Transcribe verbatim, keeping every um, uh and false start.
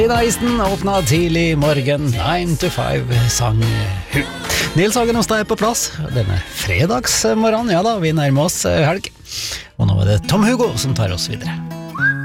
Isen åpna tidlig morgen, nine to five, sang hun. Nils Hagen hos deg på plass. Denne fredagsmorgen, ja da, vi nærmer oss helg. Og nå er det Tom Hugo som tar oss videre.